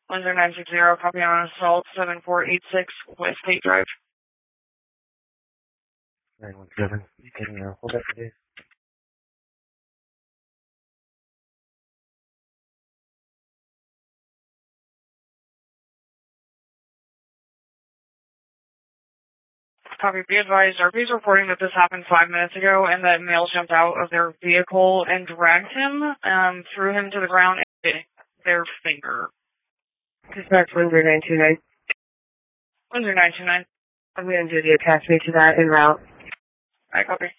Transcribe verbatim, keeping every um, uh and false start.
one zero nine six zero, copy on assault, seven four eight six West State Drive. nine one seven, you can uh, hold that for days. Copy, be advised, R P is reporting that this happened five minutes ago and that males jumped out of their vehicle and dragged him, um, threw him to the ground and bit their finger. Dispatch one zero nine two nine. one zero nine two nine. I'm going to do the attachment to that en route. Alright, copy.